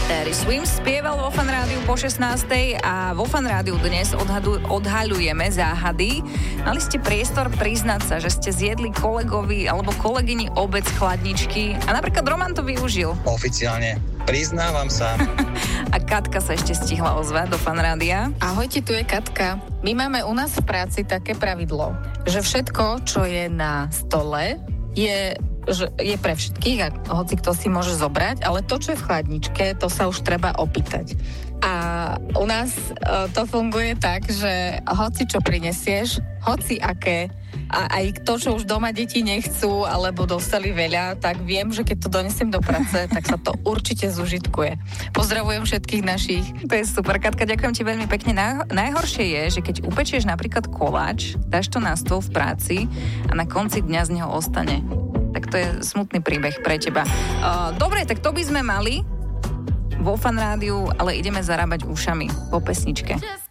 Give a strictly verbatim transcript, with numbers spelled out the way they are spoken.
Terry Swims spieval vo Fan Rádiu po šestnástej a vo Fan Rádiu dnes odhadu, odhaľujeme záhady. Mali ste priestor priznať sa, že ste zjedli kolegovi alebo kolegyni obed z chladničky a napríklad Roman to využil. Oficiálne. Priznávam sa. A Katka sa ešte stihla ozvať do Fan Rádia. Ahojte, tu je Katka. My máme u nás v práci také pravidlo, že všetko, čo je na stole, je, že je pre všetkých a hoci kto si môže zobrať, ale to, čo je v chladničke, to sa už treba opýtať. A u nás uh, to funguje tak, že hoci čo prinesieš, hoci aké, a aj to, čo už doma deti nechcú, alebo dostali veľa, tak viem, že keď to donesiem do práce, tak sa to určite zužitkuje. Pozdravujem všetkých našich. To je super, Katka, ďakujem ti veľmi pekne. Naj- najhoršie je, že keď upečieš napríklad koláč, dáš to na stôl v práci a na konci dňa z neho ostane. Tak to je smutný príbeh pre teba. Uh, dobre, tak to by sme mali vo Fan Rádiu, ale ideme zarábať ušami po pesničke.